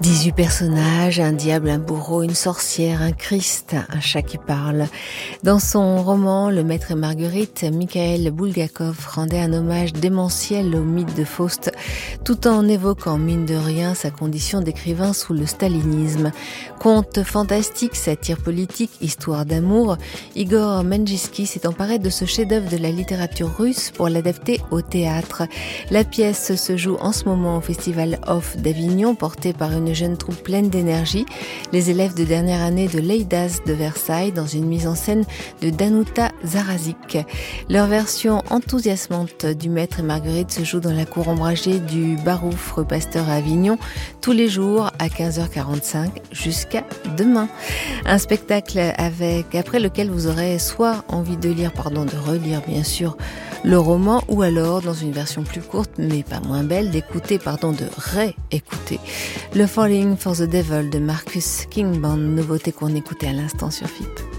18 personnages, un diable, un bourreau, une sorcière, un Christ, un chat qui parle. Dans son roman Le Maître et Marguerite, Mikhail Bulgakov rendait un hommage démentiel au mythe de Faust, tout en évoquant, mine de rien, sa condition d'écrivain sous le stalinisme. Conte fantastique, satire politique, histoire d'amour, Igor Menjitsky s'est emparé de ce chef-d'œuvre de la littérature russe pour l'adapter au théâtre. La pièce se joue en ce moment au Festival Off d'Avignon, porté par une jeune troupe pleine d'énergie, les élèves de dernière année de l'EIDAS de Versailles, dans une mise en scène de Danuta Zarazic. Leur version enthousiasmante du Maître et Marguerite se joue dans la cour ombragée du Barouf rue Pasteur à Avignon, tous les jours à 15h45 jusqu'à demain. Un spectacle après lequel vous aurez soit envie de relire bien sûr le roman, ou alors, dans une version plus courte mais pas moins belle, de réécouter le Falling for the Devil de Marcus Kingband, nouveauté qu'on écoutait à l'instant sur FIP.